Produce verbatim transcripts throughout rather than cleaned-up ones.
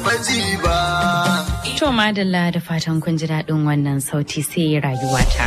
To madalla da fatan kun ji daɗin wannan sauti sai rayuwata.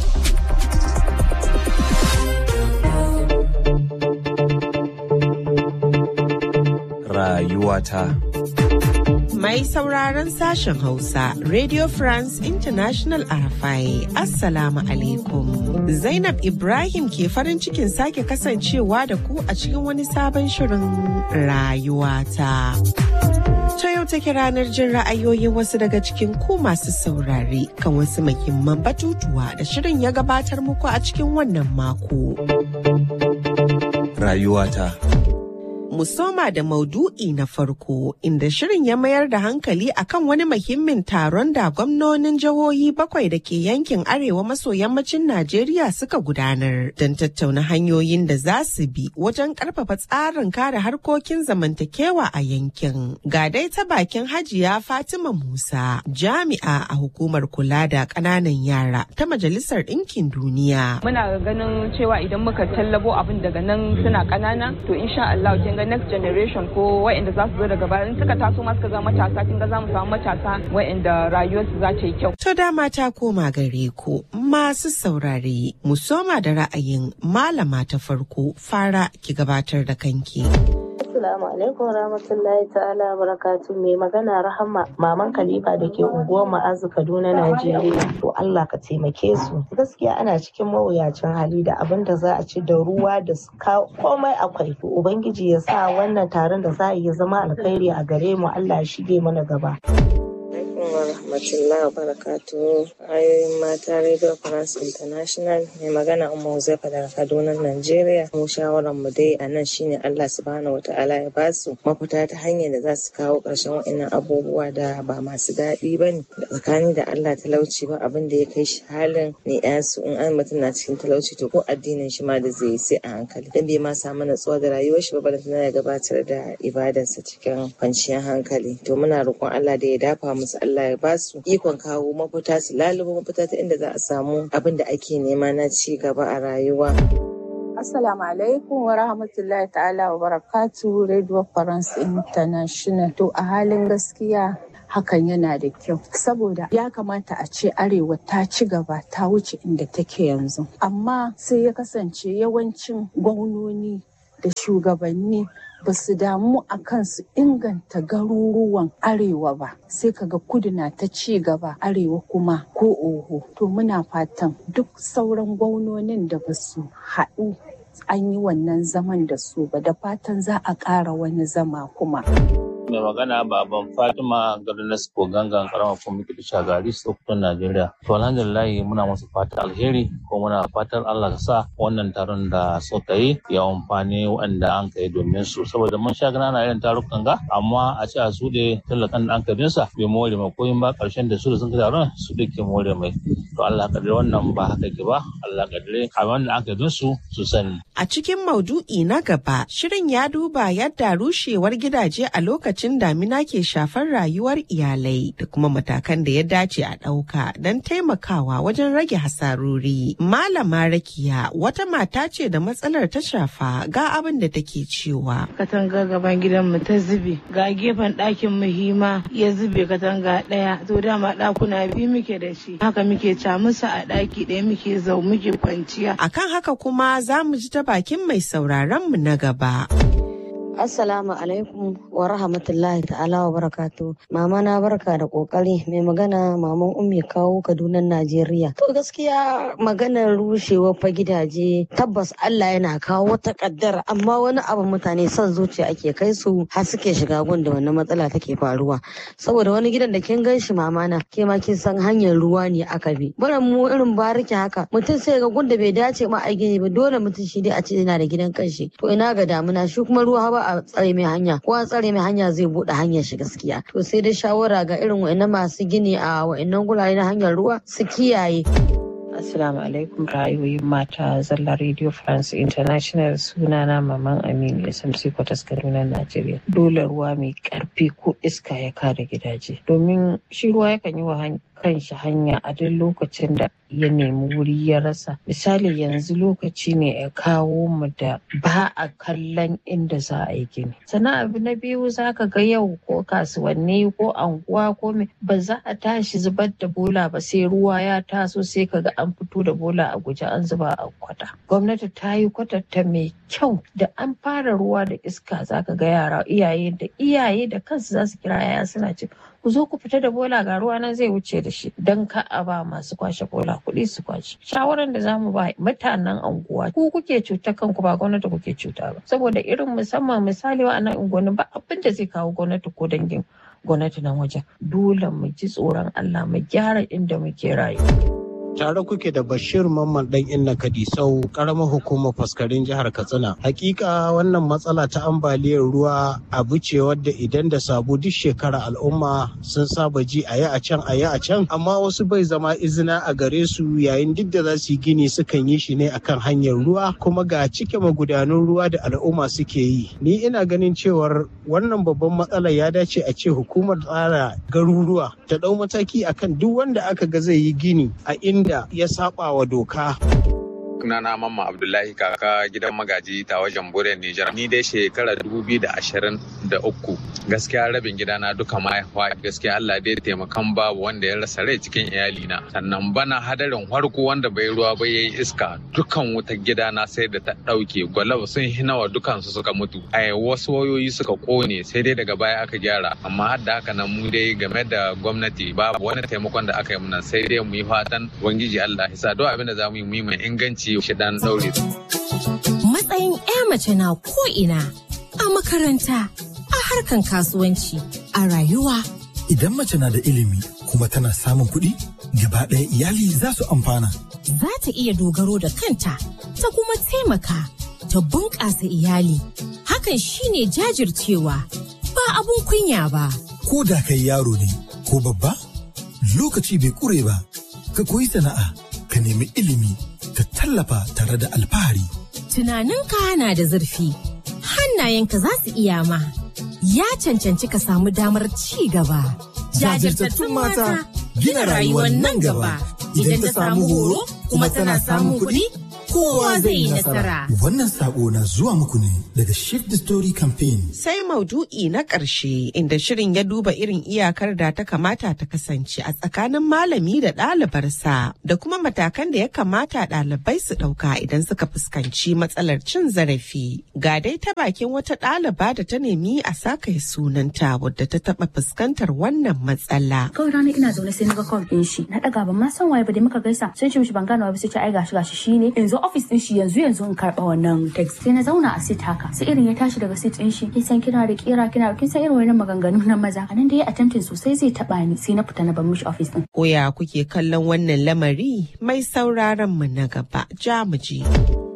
Rayuwata. Mai sauraron sashen Hausa, Radio France International R F I, Assalamu alaikum. Zainab Ibrahim ke farin cikin sake kasancewa da ku a cikin wani sabon shirin Rayuwata. Ta yau take ranar jin ra'ayoyin wasu daga cikin ku masu saurare kan wasu muhimman batutuwa da shirin ya gabatar muku a cikin wannan mako. Rayuwata. Musoma da maudu'i na farko inda shirin ya mayar da hankali akan wani muhimmin taron da gwamnonin jihohi bakwai da ke yankin arewa maso yammacin Najeriya suka gudanar don tattauna hanyoyin da za su bi wajen karfafa tsarin kare harkokin zamantakewa a yankin. Ga dai ta bakin Hajiya Fatima Musa, jami'a a hukumar kula da ƙananan yara ta Majalisar Ɗinkin Duniya. Muna ganin cewa idan muka tallabo abin daga nan suna ƙanana to insha Allah kin ga next generation ko wa'anda za su zo daga baya in suka taso ma suka zama matasa kin ga za mu samu matasa wa'anda rayuwarsu za ta yi kyau. To dama ta koma gare ku masu saurare mu soma da ra'ayin malama ta farko, fara ki gabatar da kanki. Assalamu alaikum rahmatullahi ta'ala barakatu. Mai magana Rahama maman Khalifa da ke unguwar Ma'azu Kaduna Najeriya. To Allah ka taimake su. Gaskiya ana cikin mawuyacin hali da abin da za a ci da ruwa da komai akwai. To Ubangiji ya sa wannan taron da za a yi zama alkhairi a gare mu, Allah ya shige mana gaba. wa rahmatullahi wa barakatuhu. Ayoyin mata Radio France International mai magana Umma Huzaifa daga Kaduna, Najeriya. Mu shawaran mu dai a nan shine Allah subhanahu wata'ala ya ba su mafita ta hanyar da za su kawo ƙarshen wa'annan abubuwa da ba masu daɗi ba ne. Tsakani da Allah talauci ba abin da ya kai shi halin ne yansu in an mutum na cikin talauci to ko addinin shi ma da zai yi sai a hankali. Dan bai ma samu natsuwa da rayuwar shi ba balantana ya gabatar da ibadarsa cikin kwanciyar hankali. To muna roƙon Allah da ya dafa musu, Allah ya ba su ikon kawo mafita, su lalubo mafita ta inda za a samu abin da ake nema na ci gaba a rayuwa. Assalamu alaikum wa rahmatullahi ta'ala wa barakatuhu. Radio France International. To a halin gaskiya hakan yana da kyau saboda ya kamata a ce arewa ta ci gaba ta wuce inda take yanzu, amma sai ya kasance yawancin gwamnoni da shugabanni ba su damu a kan su inganta garuruwan arewa ba, sai kaga kudu na ta ci gaba arewa kuma ko oho. To muna fatan duk sauran gwamnonin da ba su haɗu an yi wannan zaman da su ba, da fatan za a ƙara wani zama kuma. Mai magana baban Fatima garin Nasco gangan karamar kwamitin Shagari Sokoton Najeriya. To alhamdulillah muna musu fatan alheri ko muna fatan Allah ka sa wannan taron da suka yi ya amfani wanda an kai domin su, saboda mun sha gana na irin tarukan ga amma a ce a su da talakan da an kai sa bai more mai koyin ba, karshen da su da sun kai taron su da ke more mai. To Allah kadire wannan ba haka ke ba, Allah kadire a wanda an kai su su sani. A cikin maudu'i na gaba, shirin ya duba yadda rushewar gidaje a lokacin damina ke shafar rayuwar iyalai da kuma matakan da ya dace a ɗauka don taimakawa wajen rage hasarori. Malama Rakiya wata mata ce da matsalar ta shafa, ga abin da take cewa. Katanga gaban gidanmu ta zube, ga gefen ɗakin muhimma ya zube katanga ɗaya, to dama ɗakuna biyu muke da shi, haka muke camusa a ɗaki ɗaya muke zau muke kwanciya. Akan haka kuma za mu ji ta bakin mai sauraron mu na gaba. Assalamu alaikum wa rahmatullahi ta'ala wa barakatu. Mama na barka da kokari. Mai magana maman Ummi Kawo Kaduna Najeriya. To gaskiya maganar rushewa fa gidaje tabbas Allah yana kawo wata kaddara, amma wani abu mutane son zuciya ake kai su har suke shiga gun da wannan matsala take faruwa. Saboda wani gidan da kin gan shi mama na ke ma kin san hanyar ruwa ne aka bi. Bara mu irin bariki haka mutum sai ga gun da bai dace ma a gini ba, dole mutum shi dai a ce yana da gidan kanshi. To ina ga damuna shi kuma ruwa ba a tsare mai hanya, ko an tsare mai hanya zai bude hanyar shi gaskiya. To sai dai shawara ga irin wa'annan masu gini a wa'annan gurare na hanyar ruwa su kiyaye. Assalamu alaikum ra'ayoyin mata zalla Radio France International, sunana Maman Aminu S M C Kwatas Kaduna Najeriya. Dole ruwa mai karfi ko iska ya kare gidaje, domin shi ruwa yakan yi wa kanshi hanya a duk lokacin da ya nemi wuri ya rasa. Misali yanzu lokaci ne ya kawo mu da ba a kallon inda za a yi gini. Sannan abu na biyu za ka ga yau ko kasuwanni ko anguwa ko me ba za a tashi zubar da bola ba sai ruwa ya taso sai ka ga an fito da bola a guje an zuba a kwata. Gwamnati ta yi kwatanta mai kyau da an fara ruwa da iska za ka ga yara iyaye da iyaye da kansu za su kira yaya suna ce ku zo ku fita da bola ga ruwa nan zai wuce da shi don ka a ba masu kwashe bola kuɗi su kwashe. Shawaran da zamu ba mutanen anguwa ku kuke cuta kanku ba gwamnati kuke cuta ba saboda irin musamman misali wa'annan unguwanni ba abin da zai kawo gwamnati ko dangin gwamnati nan wajen dole mu ji tsoron Allah mu gyara inda muke rayuwa. Tare kuke da Bashir Mamman dan Inna Kadisau karamar hukumar faskarin jihar Katsina. Hakika wannan matsala ta ambaliyar ruwa abu ce wadda idan da sabu duk shekara al'umma sun saba ji a yi a can a yi a can amma wasu bai zama izina a gare su yayin duk da za su yi gini sukan yi shi ne akan hanyar ruwa kuma ga cike magudanun ruwa da al'umma suke yi. Ni ina ganin cewar wannan babban matsala ya dace a ce hukumar tsara garuruwa ta dau mataki akan duk wanda aka ga zai yi gini a inda da ya saba wa doka. Sunana Mamma Abdullahi kaka gidan magaji ta wajen Bure Nijar. Ni dai shekara dubu biyu da ashirin da uku gaskiya rabin gidana duka mahaifa gaskiya Allah dai taimakan babu wanda ya rasa rai cikin iyalina. Sannan bana hadarin harko wanda bai ruwa ba yayi iska dukan wutar gidana sai da ta dauke gwalab sun hinawa dukan su suka mutu. Ai wasu wayoyi suka kone sai dai daga baya aka gyara amma har da haka nan mu dai game da gwamnati babu wani taimakon da aka yi mana sai dai mu yi fatan ubangiji Allah ya sa duk abin da zamu yi mu yi mai inganci shi dan daure. Matsayin 'ya mace na ko'ina a makaranta, a harkan kasuwanci, a rayuwa. Idan mace na da ilimi kuma tana samun kuɗi, gaba ɗaya iyali za su amfana. Za ta iya dogaro da kanta, ta kuma taimaka, ta bunƙasa iyali. Hakan shine jajircewa, ba abun kunya ba. Ko da kai yaro ne, ko babba, lokaci bai ƙure ba, ka koyi sana'a, ka nemi ilimi, ka tallafa tare da alfahari. Tunaninka na da zurfi, hannayenka za su iya ma. Ya cancanci ka samu damar ci gaba. Jajirtattun mata gina rayuwar nan gaba. Idan ta samu horo kuma tana samun kuɗi, kowa zai yi nasara. Wannan sako na zuwa muku ne daga Shift the Story Campaign. Sai maudu'i na ƙarshe inda shirin ya duba irin iyakar da ta kamata ta kasance a tsakanin malami da ɗalibarsa da kuma matakan da ya kamata ɗalibai su ɗauka idan suka fuskanci matsalar cin zarafi. Ga dai ta bakin wata ɗaliba da ta nemi a saka sunanta wadda ta taɓa fuskantar wannan matsala. Kawai rana ina zaune sai na ga call ɗin shi. Na ɗaga ban ma san waye ba dai muka gaisa. Sai ce mishi ban gane ba sai ce ai gashi gashi shine. Yanzu office din shi yanzu yanzu in karɓa wannan text. Sai na zauna a sit haka. Sai irin ya tashi daga sit din shi. Kin san kina da kira kina kin san irin wannan maganganu na maza. Anan da ya attempting sosai zai taba ni sai na fita na bar mishi office din. Koya kuke kallon wannan lamari mai sauraron mu na gaba. Ja mu ji.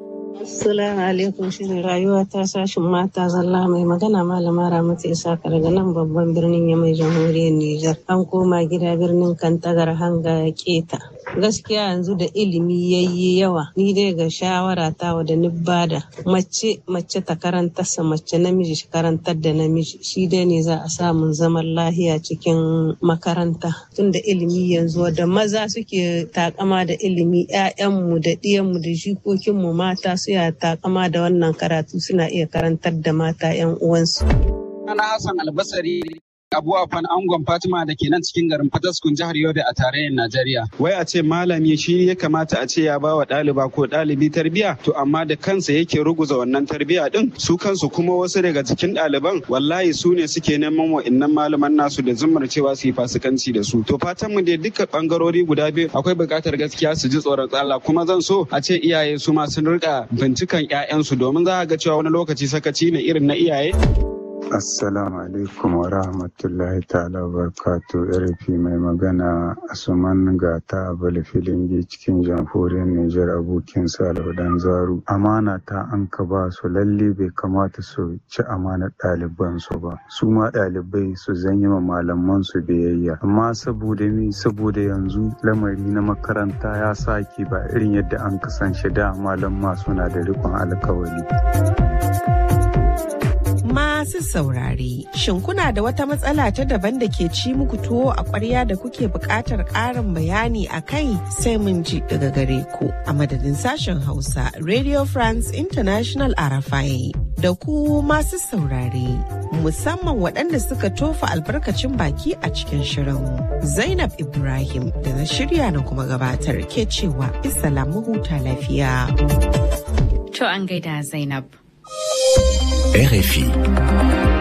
Assalamu alaikum shirin rayuwa ta sashin mata zalla mai magana malama Ramatu Isaka daga nan babban birnin Yamai jamhuriyar Nijar. An koma gida birnin Kantagar hanga ya keta. Gaskiya yanzu da ilimi yayi yawa ni dai ga shawara ta wa da nibbada mace mace ta karantarsa mace namiji shi karantar da namiji shi dai ne za a samu zaman lahiya cikin makaranta tunda ilimi yanzu da maza suke takama da ilimi ƴaƴanmu da ɗiyanmu da jikokinmu mata su ya takama da wannan karatu suna iya karantar da mata ƴan uwansu. Ana Hassan Albasari Abu Afan Angon Fatima da ke nan cikin garin Fataskun jihar Yobe a tarayyar Najeriya. Wai a ce malami shi ya kamata a ce ya ba wa ɗaliba ko ɗalibi tarbiya to amma da kansa yake ruguza wannan tarbiya din su kansu kuma wasu daga cikin ɗaliban wallahi su ne suke neman wa'innan malaman nasu da zummar cewa su yi fasikanci da su. To fatan mu dai duka bangarori guda biyu akwai buƙatar gaskiya su ji tsoron Allah kuma zan so a ce iyaye su ma sun rika bincikan 'ya'yansu domin za a ga cewa wani lokaci sakaci ne irin na iyaye. Assalamu alaikum wa rahmatullahi ta'ala wa barakatuh. Irfi mai magana Asuman Gata Abala Filingi cikin jamhuriyar Nijar abokin Salihu Dan Zaru. Amana ta an ka ba su lalle bai kamata su ci amanar ɗaliban su ba. Su ma ɗalibai su zanyi ma malaman su biyayya. Amma saboda mi saboda yanzu lamari na makaranta ya sake ba irin yadda an kasance da malamma suna da riƙon alkawari. Masu masu saurare, shin kuna da wata matsala ta daban da ke ci muku tuwo a ƙwarya da kuke buƙatar ƙarin bayani a kai sai mun ji daga gare ku a madadin sashen Hausa Radio France International Arafai da ku masu saurare musamman waɗanda suka tofa albarkacin baki a cikin shirin. Zainab Ibrahim da na shirya na kuma gabatar ke cewa isalamu huta lafiya. To an gaida Zainab. R F I.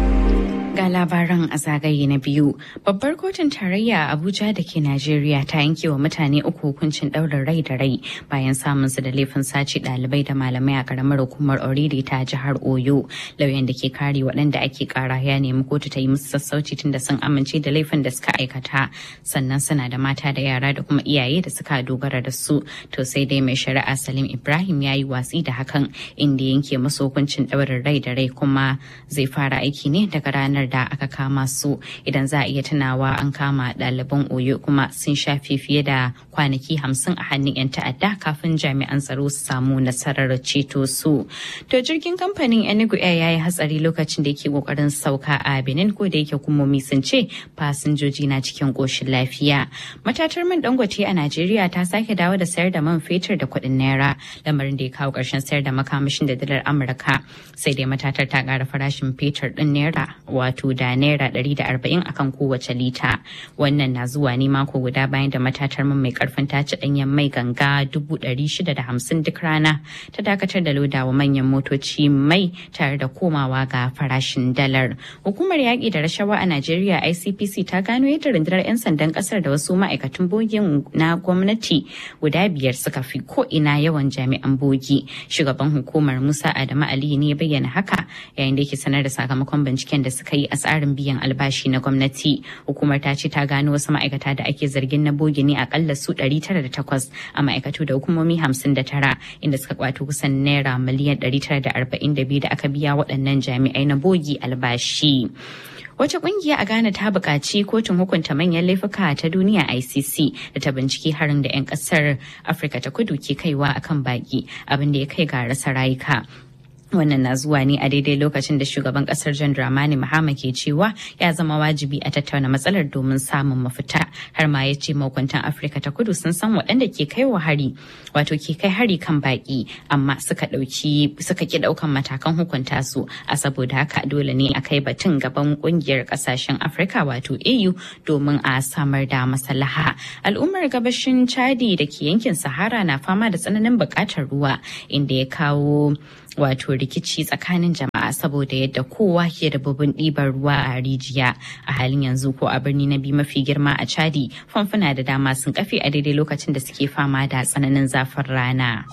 Ga labaran a zagaye na biyu, babbar kotun tarayya a Abuja da ke Najeriya ta yanke wa mutane uku hukuncin ɗaurin rai da rai bayan samun su da laifin sace ɗalibai da malamai a karamar hukumar Oriri ta jihar Oyo. Lauyan da ke kare waɗanda ake kara ya nemi kotu ta yi musu sassauci tunda sun amince da laifin da suka aikata, sannan suna da mata da yara da kuma iyaye da suka dogara da su. To sai dai mai shari'a Salim Ibrahim ya yi watsi da hakan, inda yanke musu hukuncin ɗaurin rai da rai kuma zai fara aiki ne daga ranar da aka kama su. Idan za a iya tunawa an kama ɗaliban Oyo kuma sun shafe fiye da kwanaki hamsin a hannun 'yan ta'adda kafin jami'an tsaro su samu nasarar ceto su. To jirgin kamfanin Enugu Air ya yi hatsari lokacin da yake kokarin sauka a Benin, ko da yake hukumomi sun ce fasinjoji na cikin koshin lafiya. Matatar man Dangote a Najeriya ta sake dawo da sayar da man fetur da kuɗin naira, lamarin da ya kawo ƙarshen sayar da makamashin da dalar Amurka. Sai dai matatar ta ƙara farashin fetur ɗin naira wato da naira ɗari da arba'in akan kowace lita. Wannan na zuwa ne mako guda bayan da matatar man mai karfin tace ɗanyen mai ganga dubu ɗari shida da hamsin duk rana ta dakatar da lodawa manyan motoci mai tare da komawa ga farashin dalar. Hukumar yaƙi da rashawa a Najeriya I C P C ta gano yadda rundunar 'yan sandan ƙasar da wasu ma'aikatan bogin na gwamnati guda biyar suka fi ko ina yawan jami'an bogi. Shugaban hukumar Musa Adamu Ali ne ya bayyana haka yayin da yake sanar da sakamakon binciken da suka yi a tsarin biyan albashi na gwamnati. Hukumar ta ce ta gano wasu ma'aikata da ake zargin na bogi ne akalla su ɗari tara da takwas a ma'aikatu da hukumomi hamsin da tara, inda suka kwato kusan naira miliyan ɗari tara da arba'in da biyu da aka biya waɗannan jami'ai na bogi albashi. Wata kungiya a Ghana ta buƙaci kotun hukunta manyan laifuka ta duniya I C C da ta binciki harin da 'yan ƙasar Afirka ta Kudu ke kaiwa akan baki, abin da ya kai ga rasa rayuka. Wannan na zuwa ne a daidai lokacin da shugaban kasar John Dramani Mahama ke cewa ya zama wajibi a tattauna matsalar domin samun mafita. Har ma ya ce mahukuntan Afirka ta Kudu sun san waɗanda ke kai wa hari, wato ke kai hari kan baki, amma suka ɗauki suka ki ɗaukan matakan hukunta su. A saboda haka dole ne a kai batun gaban ƙungiyar ƙasashen Afirka wato A U domin a samar da maslaha. Al'ummar gabashin Chadi da ke yankin Sahara na fama da tsananin buƙatar ruwa, inda ya kawo wato rikici tsakanin jama'a saboda yadda kowa ke da babban ɗibar ruwa a rijiya. A halin yanzu ko a birni na biyu mafi girma a Chadi, famfuna da dama sun kafe a daidai lokacin da suke fama da tsananin zafin rana.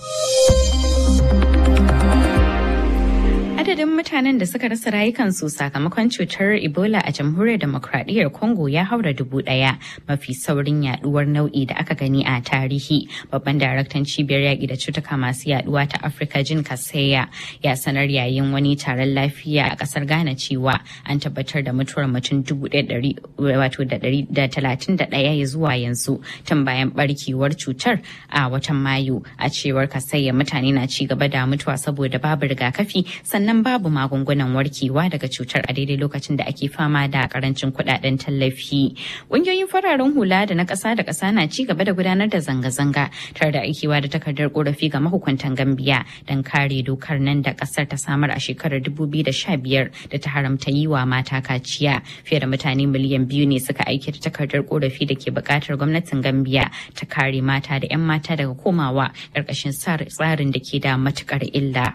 Adadin mutanen da suka rasa rayukansu sakamakon cutar Ebola a jamhuriyar demokradiyyar Congo ya haura dubu ɗaya, mafi saurin yaduwar nau'i da aka gani a tarihi. Babban daraktan cibiyar yaƙi da cutuka masu yaduwa ta Afirka Jin Kaseya ya sanar yayin wani taron lafiya a ƙasar Ghana cewa an tabbatar da mutuwar mutum dubu ɗaya wato da ɗari da talatin da ɗaya zuwa yanzu tun bayan barkewar cutar a watan Mayu. A cewar Kaseya, mutane na ci gaba da mutuwa saboda babu rigakafi, sannan nan babu magungunan warkewa daga cutar a daidai lokacin da ake fama da karancin kudaden tallafi. Ƙungiyoyin fararen hula da na ƙasa da ƙasa na ci gaba da gudanar da zanga-zanga tare da aikewa da takardar korafi ga mahukuntan Gambiya don kare dokar nan da ƙasar ta samar a shekarar dubu biyu da sha biyar da ta haramta yi wa mata kaciya. Fiye da mutane miliyan biyu ne suka aike da takardar korafi da ke buƙatar gwamnatin Gambiya ta kare mata da 'yan mata daga komawa ƙarƙashin tsarin da ke da matuƙar illa.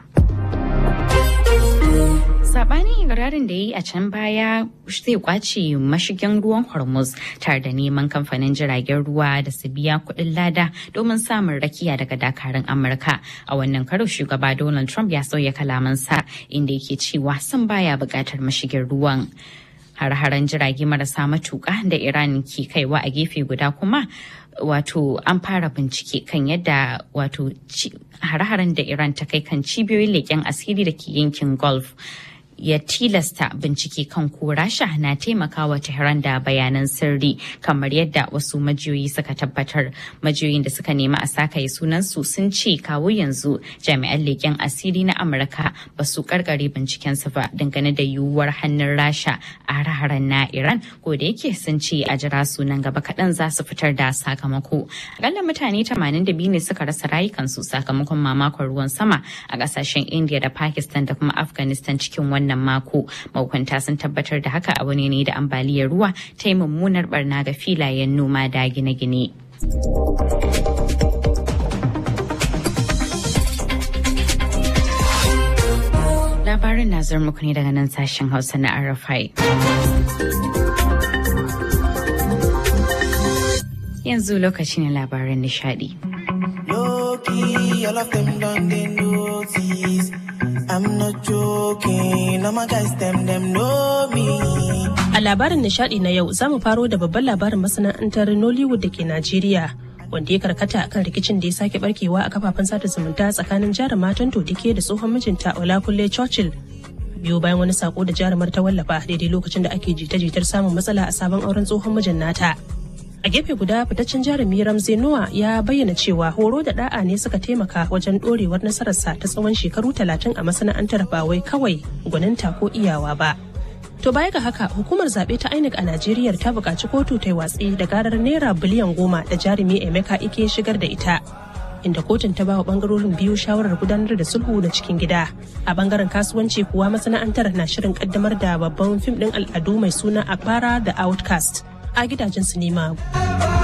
Sabanin ikirarin da ya yi a can baya zai kwace mashigin ruwan Hormuz tare da neman kamfanin jiragen ruwa da su biya kuɗin lada domin samun rakiya daga dakarun Amurka. A wannan karo shugaba Donald Trump ya sauya kalamansa inda yake cewa sun baya buƙatar mashigin ruwan. Har-haren jirage marasa matuƙa da Iran ke kaiwa a gefe guda kuma wato an fara bincike kan yadda wato har-haren da Iran ta kai kan cibiyoyin leƙen asiri da ke yankin Gulf ya tilasta bincike kan ko Rasha na taimakawa Tehran da bayanan sirri kamar yadda wasu majiyoyi suka tabbatar. Majiyoyin da suka nemi a sakaye sunansu sun ce kawo yanzu jami'an leƙen asiri na Amurka ba su karkare bincikensu ba dangane da yiwuwar hannun Rasha a hare-haren na Iran, ko da yake sun ce a jira sunan gaba kaɗan za su fitar da sakamako. Akalla mutane tamanin da biyu ne suka rasa rayukansu sakamakon mamakon ruwan sama a ƙasashen India da Pakistan da kuma Afghanistan cikin wannan mako. Mahukunta sun tabbatar da haka a wani ne da ambaliyar ruwa ta yi mummunar barna ga filayen noma da gine-gine. Labarin na zuwa muku ne daga nan sashen Hausa na R F I. Yanzu lokacin labaran nishadi. Loki, all of them done they notice. I'm not joking, all my guys them them know me. A labarin nishadi na yau zamu faro da babban labarin masana'antar Nollywood da ke Najeriya, wanda ya karkata akan rikicin da ya sake barkewa a kafafen sada zumunta tsakanin jarumar Tonto Dike da tsohon mijinta Olakunle Churchill. Biyo bayan wani sako da jarumar ta wallafa daidai lokacin da ake jita-jitar samun matsala a sabon auren tsohon mijin nata. A gefe guda fitaccen jarumi Ramsey Noah ya bayyana cewa horo da da'a ne suka taimaka wajen dorewar nasararsa ta tsawon shekaru talatin a masana'antar ba wai kawai gwaninta ko iyawa ba. To baya ga haka hukumar zaɓe ta I N E C a Najeriya ta buƙaci kotu ta yi watsi da garar naira biliyan goma da jarumi Emeka Ike shigar da ita. Inda kotun ta bawa bangarorin biyu shawarar gudanar da sulhu na cikin gida. A bangaren kasuwanci kuwa masana'antar na shirin kaddamar da babban fim ɗin al'adu mai suna Akbara da Outcast a gidajen sinima.